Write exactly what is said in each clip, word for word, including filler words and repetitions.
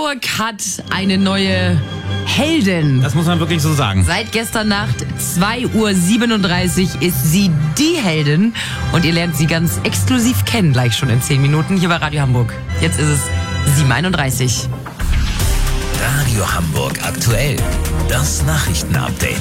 Hamburg hat eine neue Heldin. Das muss man wirklich so sagen. Seit gestern Nacht zwei Uhr siebenunddreißig ist sie die Heldin und ihr lernt sie ganz exklusiv kennen, gleich schon in zehn Minuten hier bei Radio Hamburg. Jetzt ist es sieben Uhr einunddreißig. Radio Hamburg aktuell. Das Nachrichtenupdate.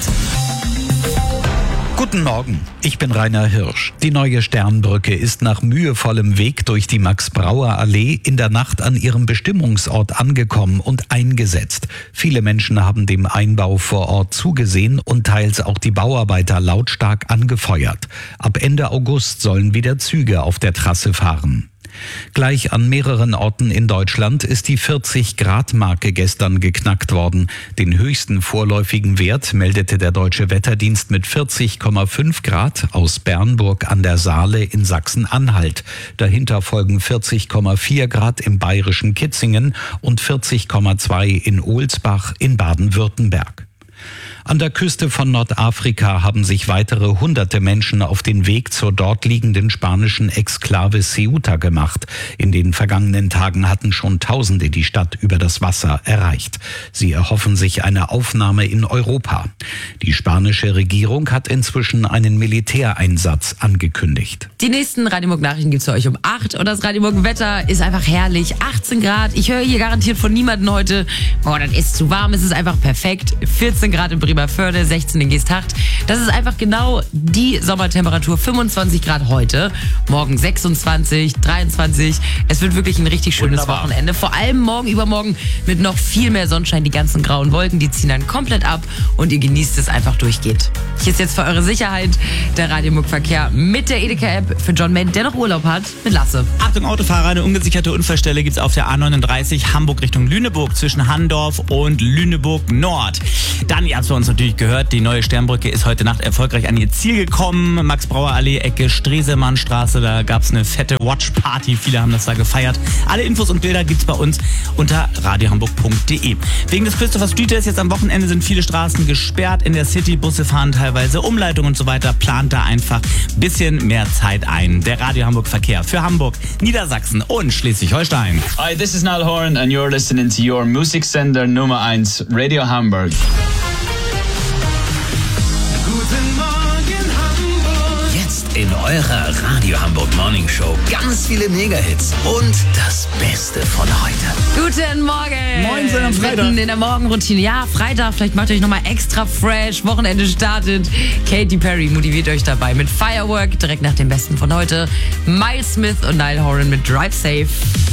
Guten Morgen, ich bin Rainer Hirsch. Die neue Sternbrücke ist nach mühevollem Weg durch die Max-Brauer-Allee in der Nacht an ihrem Bestimmungsort angekommen und eingesetzt. Viele Menschen haben dem Einbau vor Ort zugesehen und teils auch die Bauarbeiter lautstark angefeuert. Ab Ende August sollen wieder Züge auf der Trasse fahren. Gleich an mehreren Orten in Deutschland ist die vierzig-Grad-Marke gestern geknackt worden. Den höchsten vorläufigen Wert meldete der Deutsche Wetterdienst mit vierzig Komma fünf Grad aus Bernburg an der Saale in Sachsen-Anhalt. Dahinter folgen vierzig Komma vier Grad im bayerischen Kitzingen und vierzig Komma zwei in Ohlsbach in Baden-Württemberg. An der Küste von Nordafrika haben sich weitere hunderte Menschen auf den Weg zur dort liegenden spanischen Exklave Ceuta gemacht. In den vergangenen Tagen hatten schon Tausende die Stadt über das Wasser erreicht. Sie erhoffen sich eine Aufnahme in Europa. Die spanische Regierung hat inzwischen einen Militäreinsatz angekündigt. Die nächsten Radio Hamburg Nachrichten gibt's für euch um acht und das Radio Hamburg Wetter ist einfach herrlich. achtzehn Grad. Ich höre hier garantiert von niemandem heute, boah, das ist zu warm, es ist einfach perfekt. vierzehn Grad in Bremerförde, sechzehn in Geesthacht. Das ist einfach genau die Sommertemperatur. fünfundzwanzig Grad heute, morgen sechsundzwanzig, dreiundzwanzig. Es wird wirklich ein richtig schönes Wunderbar. Wochenende. Vor allem morgen, übermorgen mit noch viel mehr Sonnenschein. Die ganzen grauen Wolken, die ziehen dann komplett ab und ihr genießt es einfach durchgeht. Hier ist jetzt für eure Sicherheit der Radio Hamburg Verkehr mit der Edeka-App für John Mann, der noch Urlaub hat, mit Lasse. Achtung Autofahrer, eine ungesicherte Unfallstelle gibt's auf der A neununddreißig Hamburg Richtung Lüneburg zwischen Handorf und Lüneburg Nord. Dann, ihr habt bei uns natürlich gehört, die neue Sternbrücke ist heute Nacht erfolgreich an ihr Ziel gekommen. Max-Brauer-Allee, Ecke Stresemannstraße, da gab's eine fette Watch-Party. Viele haben das da gefeiert. Alle Infos und Bilder gibt's bei uns unter radiohamburg punkt de. Wegen des Christopher Street Days jetzt am Wochenende sind viele Straßen gesperrt in der City. Busse fahren teilweise, Umleitung und so weiter. Plant da einfach ein bisschen mehr Zeit ein. Der Radio Hamburg Verkehr für Hamburg, Niedersachsen und Schleswig-Holstein. Hi, this is Niall Horan and you're listening to your music sender Nummer eins, Radio Hamburg. In eurer Radio Hamburg Morning Show ganz viele Mega-Hits und das Beste von heute. Guten Morgen. Moin, so am Freitag. Mitten in der Morgenroutine. Ja, Freitag, vielleicht macht ihr euch nochmal extra fresh. Wochenende startet. Katy Perry motiviert euch dabei mit Firework, direkt nach dem Besten von heute. Miles Smith und Niall Horan mit Drive Safe.